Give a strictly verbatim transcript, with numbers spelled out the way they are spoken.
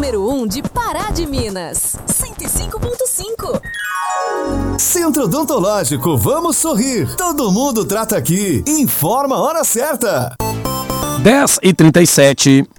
número um de Pará de Minas. cento e cinco ponto cinco. Centro Odontológico, vamos sorrir. Todo mundo trata aqui. Informa a hora certa. dez e trinta e sete.